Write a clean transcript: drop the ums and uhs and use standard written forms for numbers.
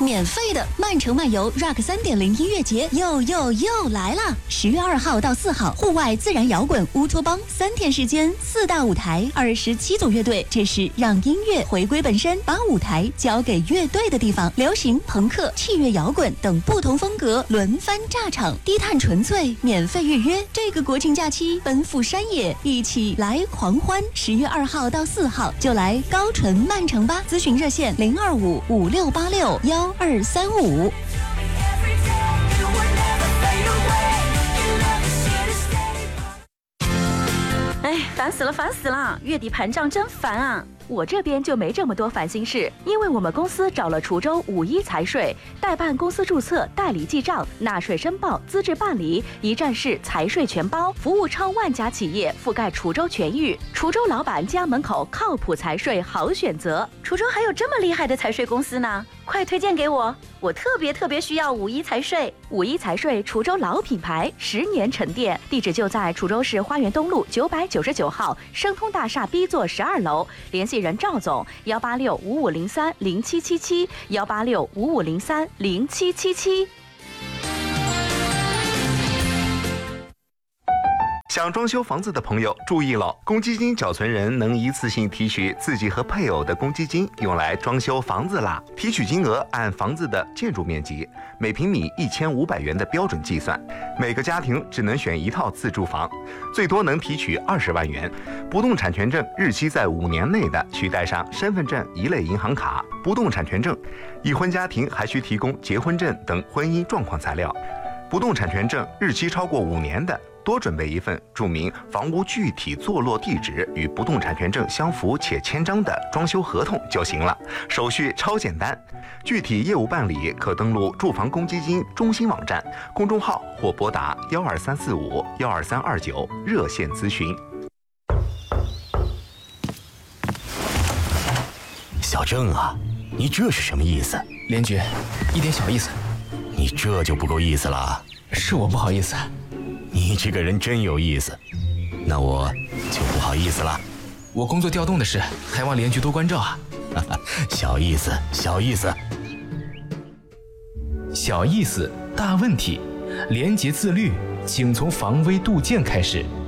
免费的曼城漫游 Rock 3.0音乐节又来了！10月2号到4号，户外自然摇滚乌托邦3天时间，4大舞台，27组乐队，这是让音乐回归本身，把舞台交给乐队的地方。流行、朋克、器乐摇滚等不同风格轮番炸场，低碳纯粹，免费预约。这个国庆假期奔赴山野，一起来狂欢！10月2号到4号就来高淳曼城吧，咨询热线02556861235。 哎，烦死了！月底盘账真烦啊！我这边就没这么多烦心事，因为我们公司找了滁州51财税，代办公司注册、代理记账、纳税申报、资质办理，一站式财税全包，服务超万家企业，覆盖滁州全域。滁州老板家门口靠谱财税好选择。滁州还有这么厉害的财税公司呢，快推荐给我！我特别需要51财税。51财税滁州老品牌，10年沉淀，地址就在滁州市花园东路999号生通大厦 B 座12楼，联系人赵总18655030777，18655030777。 想装修房子的朋友注意了，公积金缴存人能一次性提取自己和配偶的公积金，用来装修房子啦。提取金额按房子的建筑面积，每平米1500元的标准计算。每个家庭只能选一套自住房，最多能提取20万元。不动产权证日期在5年内的，需带上身份证一类银行卡、不动产权证。已婚家庭还需提供结婚证等婚姻状况材料。不动产权证日期超过5年的，多准备一份注明房屋具体坐落地址与不动产权证相符且签章的装修合同就行了，手续超简单。具体业务办理可登录住房公积金中心网站、公众号或拨打12345-12329热线咨询。 小郑啊，你这是什么意思？ 连局，一点小意思。 你这就不够意思了。 是我不好意思。 你这个人真有意思，那我就不好意思了。 我工作调动的事，还望连局多关照啊。 小意思，小意思。 小意思，大问题。廉洁自律，请从防微杜渐开始。